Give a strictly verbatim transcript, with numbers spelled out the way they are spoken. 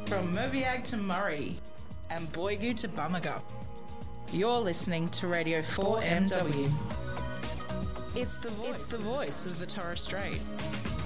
From Mobiag to Murray and Boigu to Bamaga, you're listening to Radio four M W. It's the voice, it's the voice of the Torres Strait.